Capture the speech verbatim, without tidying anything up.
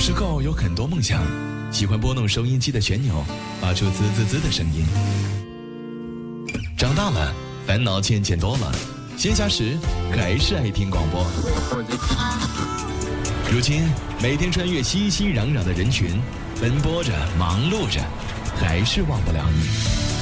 时候有很多梦想，喜欢拨弄收音机的旋钮，发出滋滋滋的声音。长大了，烦恼渐渐多了，闲暇时还是爱听广播。如今，每天穿越熙熙攘攘的人群，奔波着，忙碌着，还是忘不了你。